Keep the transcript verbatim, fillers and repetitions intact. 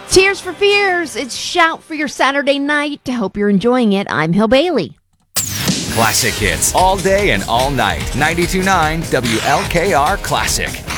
Tears for Fears. It's Shout for your Saturday night. Hope you're enjoying it. I'm Hill Bailey. Classic hits all day and all night. ninety-two point nine W L K R Classic.